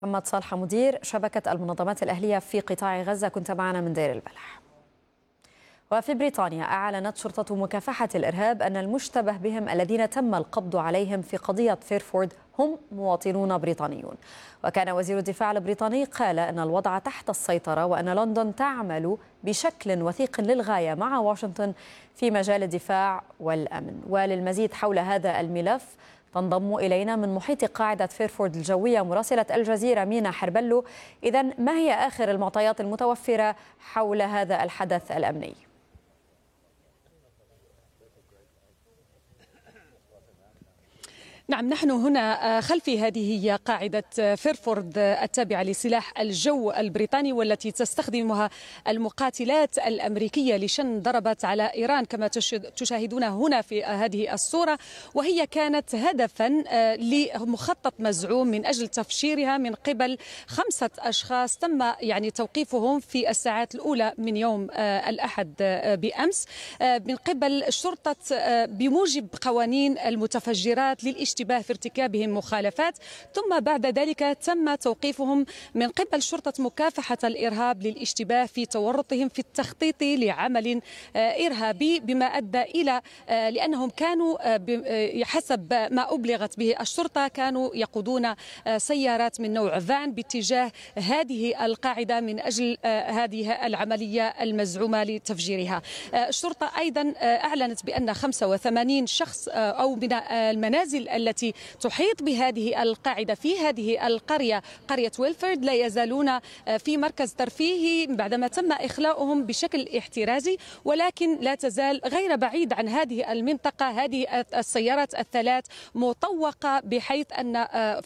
محمد صالح مدير شبكة المنظمات الأهلية في قطاع غزة، كنت معنا من دير البلح. وفي بريطانيا أعلنت شرطة مكافحة الإرهاب أن المشتبه بهم الذين تم القبض عليهم في قضية فيرفورد هم مواطنون بريطانيون. وكان وزير الدفاع البريطاني قال أن الوضع تحت السيطرة وأن لندن تعمل بشكل وثيق للغاية مع واشنطن في مجال الدفاع والأمن. وللمزيد حول هذا الملف تنضم إلينا من محيط قاعدة فيرفورد الجوية مراسلة الجزيرة مينا حربلو. إذن ما هي آخر المعطيات المتوفرة حول هذا الحدث الأمني؟ نعم، نحن هنا خلفي هذه هي قاعدة فيرفورد التابعة لسلاح الجو البريطاني، والتي تستخدمها المقاتلات الأمريكية لشن ضربات على إيران كما تشاهدون هنا في هذه الصورة. وهي كانت هدفا لمخطط مزعوم من أجل تفشيرها من قبل 5 أشخاص تم توقيفهم في الساعات الأولى من يوم الأحد بأمس من قبل شرطة بموجب قوانين المتفجرات للاشتباه في ارتكابهم مخالفات. ثم بعد ذلك تم توقيفهم من قبل شرطة مكافحة الإرهاب للاشتباه في تورطهم في التخطيط لعمل إرهابي، بما أدى إلى لأنهم كانوا حسب ما أبلغت به الشرطة كانوا يقودون سيارات من نوع فان باتجاه هذه القاعدة من أجل هذه العملية المزعومة لتفجيرها. الشرطة أيضا أعلنت بأن 85 شخص أو من المنازل التي تحيط بهذه القاعدة في هذه القرية، قرية ويلفورد، لا يزالون في مركز ترفيهي بعدما تم إخلاؤهم بشكل احترازي، ولكن لا تزال غير بعيد عن هذه المنطقة هذه السيارات الثلاث مطوقة، بحيث أن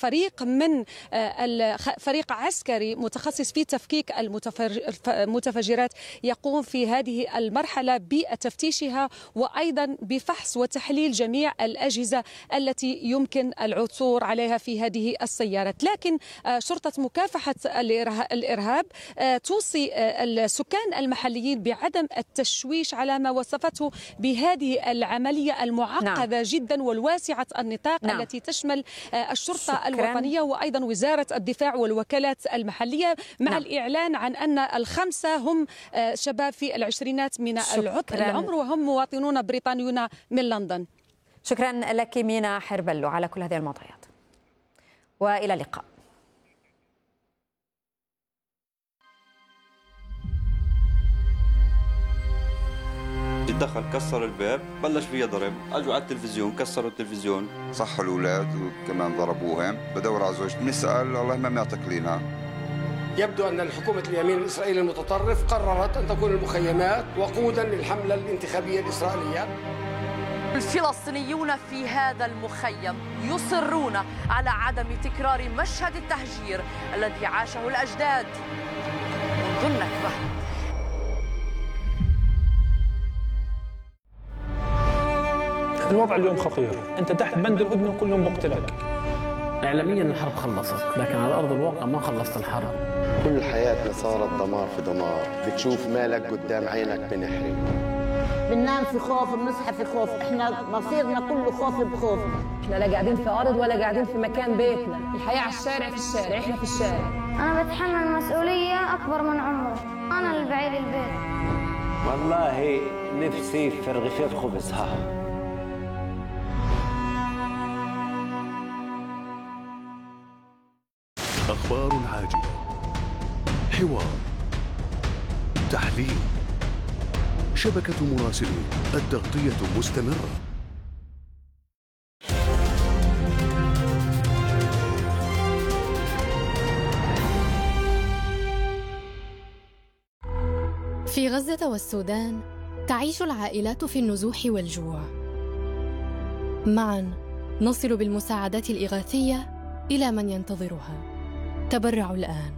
فريق عسكري متخصص في تفكيك المتفجرات يقوم في هذه المرحلة بتفتيشها وأيضا بفحص وتحليل جميع الأجهزة التي يمكن العثور عليها في هذه السيارات. لكن شرطة مكافحة الإرهاب توصي السكان المحليين بعدم التشويش على ما وصفته بهذه العملية المعقدة جدا والواسعة النطاق التي تشمل الشرطة الوطنية وأيضا وزارة الدفاع والوكالات المحلية، مع الإعلان عن أن ال5 هم شباب في العشرينات من العمر وهم مواطنون بريطانيون من لندن. شكرا لك مينا حربلو على كل هذه المعطيات، وإلى اللقاء. دخل كسر الباب، بلش فيها ضرب، اجوا على التلفزيون كسروا التلفزيون، صحوا الاولاد وكمان ضربوهم. بدور على زوجتي بنسال الله ما معتقلينها. يبدو ان حكومه اليمين الاسرائيلي المتطرف قررت ان تكون المخيمات وقودا للحمله الانتخابيه الاسرائيليه. الفلسطينيون في هذا المخيم يصرون على عدم تكرار مشهد التهجير الذي عاشه الأجداد منذ النكبة. الوضع اليوم خطير، أنت تحت بند الهدنة كل يوم بقتلك. إعلاميا الحرب خلصت، لكن على أرض الواقع ما خلصت الحرب. كل حياتنا صارت دمار في دمار، بتشوف مالك قدام عينك بنحرق. بننام في خوف، بنصحى في خوف، احنا مصيرنا كله خوف بخوف. احنا لا قاعدين في ارض ولا قاعدين في مكان بيتنا، الحياه على الشارع، في الشارع، احنا في الشارع. انا بتحمل مسؤوليه اكبر من عمري، انا اللي بعيد البيت. والله نفسي في رغيفين خبز. أخبار عاجلة، حوار، تحليل، شبكة مراسلين، التغطية مستمرة. في غزة والسودان تعيش العائلات في النزوح والجوع. معا نصل بالمساعدات الإغاثية إلى من ينتظرها. تبرعوا الآن.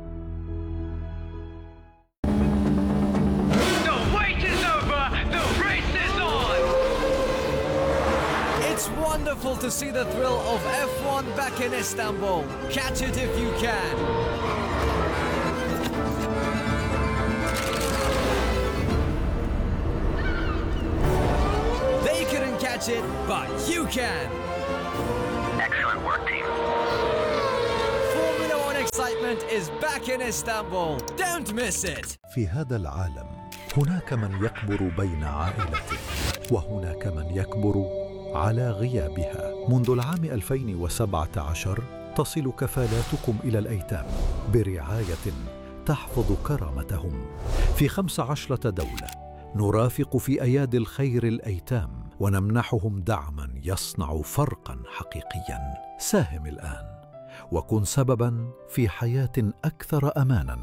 It's wonderful to see the thrill of F1 back in Istanbul. Catch it if you can. They couldn't catch it, but you can. Excellent work, team. excitement is back in Istanbul. Don't miss it. في هذا العالم هناك من يكبر بين عائلته، وهناك من يكبر على غيابها. منذ العام 2017 تصل كفالاتكم إلى الأيتام برعاية تحفظ كرامتهم في 15 دولة. نرافق في أيادي الخير الأيتام ونمنحهم دعما يصنع فرقا حقيقيا. ساهم الآن وكن سببا في حياة أكثر أمانا.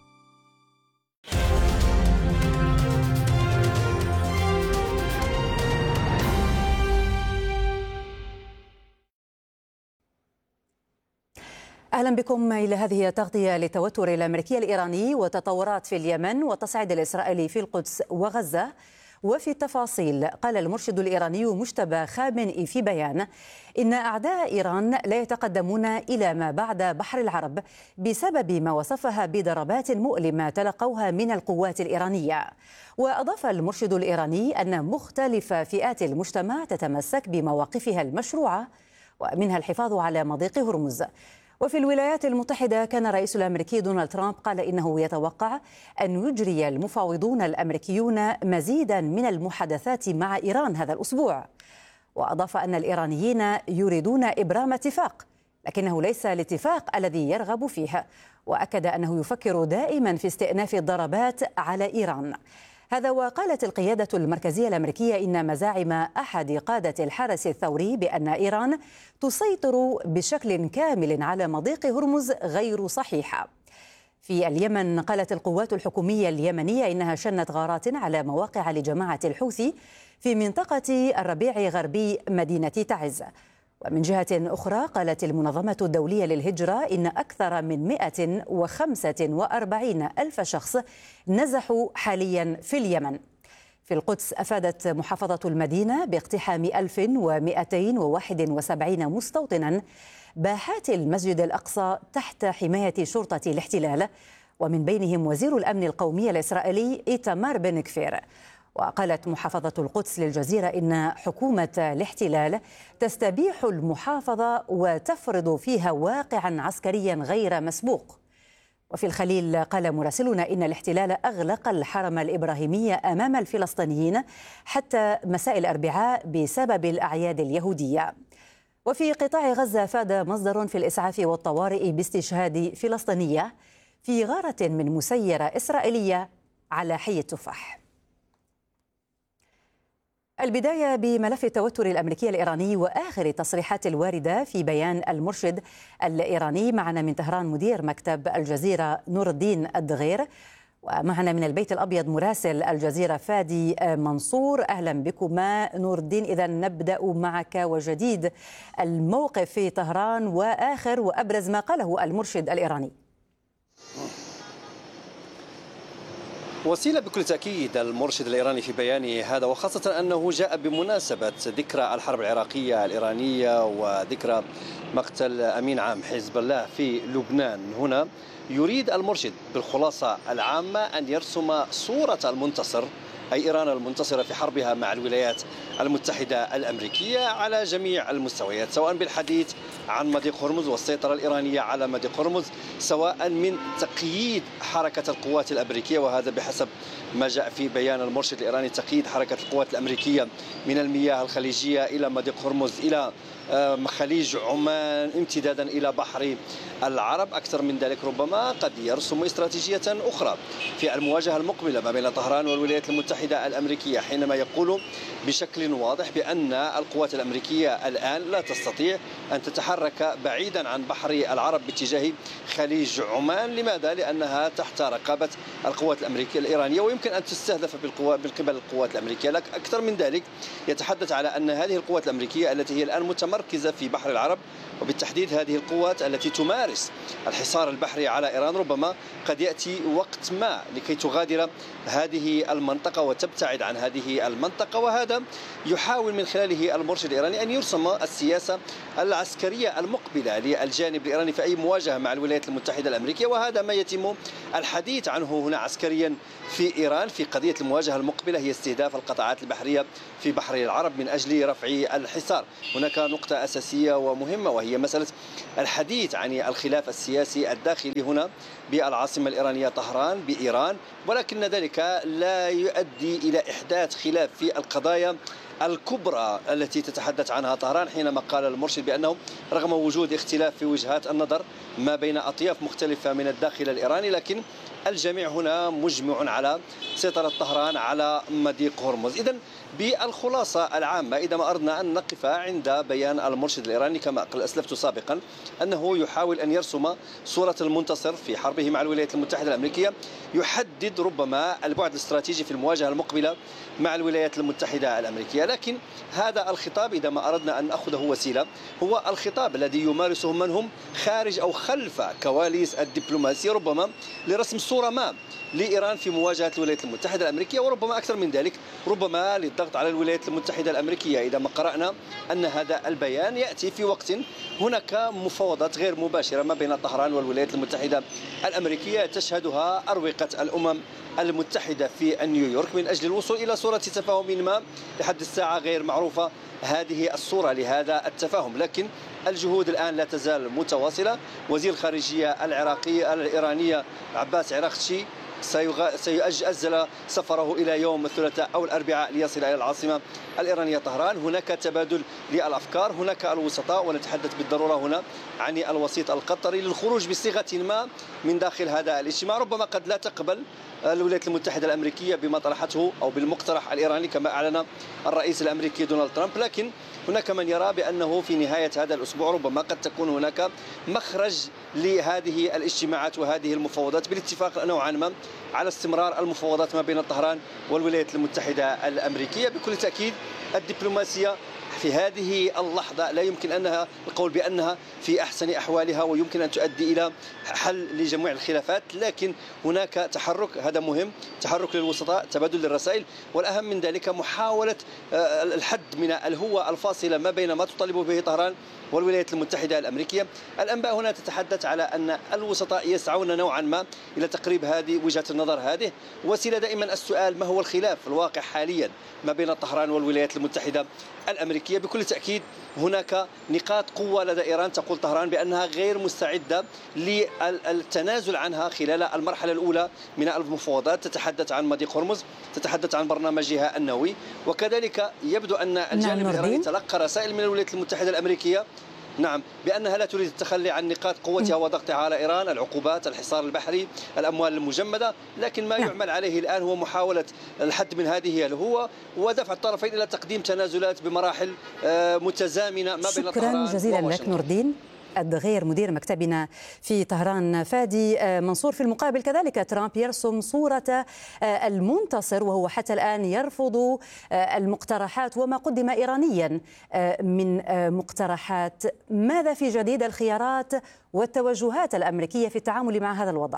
أهلا بكم إلى هذه التغطية للتوتر الأمريكي الإيراني وتطورات في اليمن والتصعيد الإسرائيلي في القدس وغزة. وفي التفاصيل قال المرشد الإيراني مجتبى خامنئي في بيان إن أعداء إيران لا يتقدمون إلى ما بعد بحر العرب بسبب ما وصفها بضربات مؤلمة تلقوها من القوات الإيرانية. وأضاف المرشد الإيراني أن مختلف فئات المجتمع تتمسك بمواقفها المشروعة ومنها الحفاظ على مضيق هرمز. وفي الولايات المتحدة كان الرئيس الأمريكي دونالد ترامب قال إنه يتوقع أن يجري المفاوضون الأمريكيون مزيدا من المحادثات مع إيران هذا الأسبوع. وأضاف أن الإيرانيين يريدون إبرام اتفاق لكنه ليس الاتفاق الذي يرغب فيه، وأكد أنه يفكر دائما في استئناف الضربات على إيران. هذا وقالت القيادة المركزية الأمريكية إن مزاعم أحد قادة الحرس الثوري بأن إيران تسيطر بشكل كامل على مضيق هرمز غير صحيحة. في اليمن قالت القوات الحكومية اليمنية إنها شنت غارات على مواقع لجماعة الحوثي في منطقة الربيع غربي مدينة تعز. ومن جهة أخرى قالت المنظمة الدولية للهجرة إن أكثر من 145 ألف شخص نزحوا حاليا في اليمن. في القدس أفادت محافظة المدينة باقتحام 1271 مستوطنا باحات المسجد الأقصى تحت حماية شرطة الاحتلال، ومن بينهم وزير الأمن القومي الإسرائيلي إيتمار بن كفير. وقالت محافظة القدس للجزيرة إن حكومة الاحتلال تستبيح المحافظة وتفرض فيها واقعا عسكريا غير مسبوق. وفي الخليل قال مراسلنا إن الاحتلال أغلق الحرم الإبراهيمي أمام الفلسطينيين حتى مساء الأربعاء بسبب الأعياد اليهودية. وفي قطاع غزة أفاد مصدر في الإسعاف والطوارئ باستشهاد فلسطينية في غارة من مسيرة إسرائيلية على حي التفاح. البداية بملف التوتر الأمريكي الإيراني وآخر التصريحات الواردة في بيان المرشد الإيراني. معنا من طهران مدير مكتب الجزيرة نور الدين الدغير، ومعنا من البيت الأبيض مراسل الجزيرة فادي منصور. أهلا بكما نور الدين. إذا نبدأ معك وجديد الموقف في طهران وآخر وأبرز ما قاله المرشد الإيراني. وسيلة بكل تأكيد المرشد الإيراني في بيانه هذا، وخاصة أنه جاء بمناسبة ذكرى الحرب العراقية الإيرانية وذكرى مقتل أمين عام حزب الله في لبنان. هنا يريد المرشد بالخلاصة العامة أن يرسم صورة المنتصر، أي إيران المنتصرة في حربها مع الولايات المتحدة الأمريكية على جميع المستويات، سواء بالحديث عن مضيق هرمز والسيطرة الإيرانية على مضيق هرمز، سواء من تقييد حركة القوات الأمريكية، وهذا بحسب ما جاء في بيان المرشد الإيراني تقييد حركة القوات الأمريكية من المياه الخليجية إلى مضيق هرمز إلى خليج عمان امتدادا إلى بحر العرب. أكثر من ذلك ربما قد يرسم استراتيجية أخرى في المواجهة المقبلة ما بين طهران والولايات المتحدة الأمريكية، حينما يقول بشكل واضح بأن القوات الأمريكية الآن لا تستطيع أن تتحرك بعيدا عن بحر العرب باتجاه خليج عمان. لماذا؟ لأنها تحت رقابة القوات الأمريكية الإيرانية ويمكن أن تستهدف من قبل القوات الأمريكية. لكن أكثر من ذلك يتحدث على أن هذه القوات الأمريكية التي هي الآن متمركزة في بحر العرب، وبالتحديد هذه القوات التي تمارس الحصار البحري على إيران، ربما قد يأتي وقت ما لكي تغادر هذه المنطقة وتبتعد عن هذه المنطقة. وهذا يحاول من خلاله المرشد الإيراني أن يرسم السياسة العسكرية المقبلة للجانب الإيراني في أي مواجهة مع الولايات المتحدة الأمريكية، وهذا ما يتم الحديث عنه هنا عسكريا في إيران. في قضية المواجهة المقبلة هي استهداف القطاعات البحرية في بحر العرب من أجل رفع الحصار. هناك نقطة نقطة أساسية ومهمة، وهي مسألة الحديث عن الخلاف السياسي الداخلي هنا بالعاصمة الإيرانية طهران بإيران، ولكن ذلك لا يؤدي إلى إحداث خلاف في القضايا الكبرى التي تتحدث عنها طهران، حينما قال المرشد بأنه رغم وجود اختلاف في وجهات النظر ما بين أطياف مختلفة من الداخل الإيراني، لكن الجميع هنا مجمع على سيطرة طهران على مضيق هرمز. إذن بالخلاصة العامة، إذا ما أردنا أن نقف عند بيان المرشد الإيراني كما أسلفت سابقا، أنه يحاول أن يرسم صورة المنتصر في حربه مع الولايات المتحدة الأمريكية، يحدد ربما البعد الاستراتيجي في المواجهة المقبلة مع الولايات المتحدة الأمريكية. لكن هذا الخطاب إذا ما أردنا أن نأخذه وسيلة هو الخطاب الذي يمارسه من هم خارج أو خلف كواليس الدبلوماسية، ربما لرسم صورة ما لإيران في مواجهة الولايات المتحدة الأمريكية، وربما أكثر من ذلك ربما للضغط على الولايات المتحدة الأمريكية. إذا ما قرأنا أن هذا البيان يأتي في وقت هناك مفاوضات غير مباشرة ما بين طهران والولايات المتحدة الأمريكية تشهدها أروقة الأمم المتحدة في نيويورك من أجل الوصول إلى صورة تفاهم ما لحد الساعة غير معروفة هذه الصورة لهذا التفاهم، لكن الجهود الآن لا تزال متواصلة. وزير الخارجية العراقي الإيرانية عباس عراقتشي سيؤجل سفره إلى يوم الثلاثاء أو الأربعاء ليصل إلى العاصمة الإيرانية طهران. هناك تبادل للأفكار، هناك الوسطاء، ونتحدث بالضرورة هنا عن الوسيط القطري للخروج بصيغة ما من داخل هذا الاجتماع. ربما قد لا تقبل الولايات المتحدة الأمريكية بما طرحته أو بالمقترح الإيراني كما أعلن الرئيس الأمريكي دونالد ترامب، لكن هناك من يرى بأنه في نهاية هذا الأسبوع ربما قد تكون هناك مخرج لهذه الاجتماعات وهذه المفاوضات بالاتفاق نوعا ما على استمرار المفاوضات ما بين طهران والولايات المتحدة الأمريكية. بكل تأكيد الدبلوماسية في هذه اللحظة لا يمكن أنها القول بأنها في أحسن أحوالها ويمكن أن تؤدي إلى حل لجميع الخلافات، لكن هناك تحرك، هذا مهم، تحرك للوسطاء، تبادل للرسائل، والأهم من ذلك محاولة الحد من الهوة الفاصلة ما بين ما تطالب به طهران والولايات المتحدة الأمريكية. الأنباء هنا تتحدث على أن الوسطاء يسعون نوعا ما إلى تقريب هذه وجهة النظر. هذه وسيلة دائما السؤال ما هو الخلاف الواقع حاليا ما بين طهران والولايات المتحدة الأمريكية. بكل تأكيد هناك نقاط قوة لدى إيران تقول طهران بأنها غير مستعدة للتنازل عنها خلال المرحلة الأولى من المفاوضات، تتحدث عن مضيق هرمز، تتحدث عن برنامجها النووي، وكذلك يبدو أن الجانب الإيراني تلقى رسائل من الولايات المتحدة الأمريكية بأنها لا تريد التخلي عن نقاط قوتها وضغطها على إيران، العقوبات، الحصار البحري، الأموال المجمدة، لكن ما يعمل عليه الآن هو محاولة الحد من هذه الهوة ودفع الطرفين إلى تقديم تنازلات بمراحل متزامنة ما بين طهران. شكرا جزيلا لك نور الدين الدغير مدير مكتبنا في طهران. فادي منصور، في المقابل كذلك ترامب يرسم صورة المنتصر وهو حتى الآن يرفض المقترحات وما قدم إيرانيا من مقترحات. ماذا في جديد الخيارات والتوجهات الأمريكية في التعامل مع هذا الوضع؟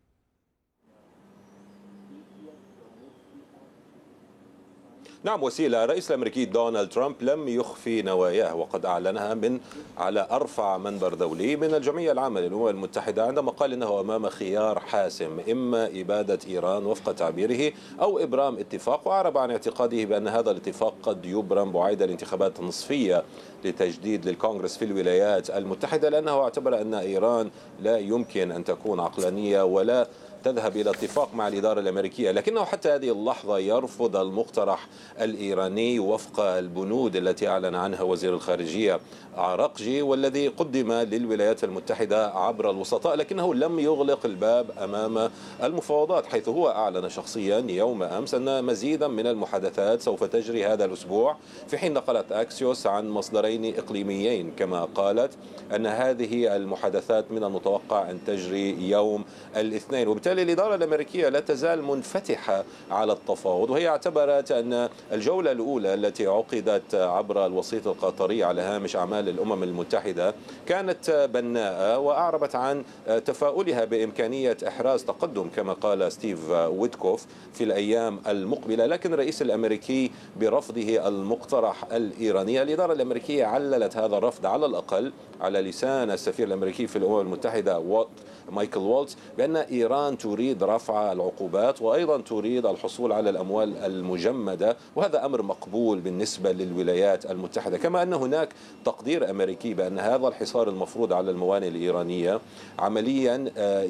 نعم وسيلة، الرئيس الأمريكي دونالد ترامب لم يخفي نواياه وقد أعلنها من على أرفع منبر دولي من الجمعية العامة للأمم المتحدة عندما قال إنه أمام خيار حاسم، إما إبادة إيران وفق تعبيره أو إبرام اتفاق، وأعرب عن اعتقاده بأن هذا الاتفاق قد يبرم بعيد الانتخابات النصفية لتجديد للكونغرس في الولايات المتحدة، لأنه اعتبر أن إيران لا يمكن أن تكون عقلانية ولا تذهب إلى اتفاق مع الإدارة الأمريكية، لكنه حتى هذه اللحظة يرفض المقترح الإيراني وفق البنود التي أعلن عنها وزير الخارجية عراقجي والذي قدم للولايات المتحدة عبر الوسطاء، لكنه لم يغلق الباب أمام المفاوضات، حيث هو أعلن شخصيا يوم أمس أن مزيدا من المحادثات سوف تجري هذا الأسبوع، في حين نقلت أكسيوس عن مصدرين إقليميين كما قالت أن هذه المحادثات من المتوقع أن تجري يوم الاثنين. وبالتالي الإدارة الأمريكية لا تزال منفتحة على التفاوض، وهي اعتبرت أن الجولة الأولى التي عقدت عبر الوسيط القطري على هامش أعمال الأمم المتحدة كانت بناءة، وأعربت عن تفاؤلها بإمكانية إحراز تقدم كما قال ستيف ويتكوف في الأيام المقبلة، لكن الرئيس الأمريكي برفضه المقترح الإيراني. الإدارة الأمريكية عللت هذا الرفض على الأقل على لسان السفير الأمريكي في الأمم المتحدة مايكل والتز بأن إيران تريد رفع العقوبات وأيضا تريد الحصول على الأموال المجمدة، وهذا أمر مقبول بالنسبة للولايات المتحدة. كما أن هناك تقدير أمريكي بأن هذا الحصار المفروض على الموانئ الإيرانية عمليا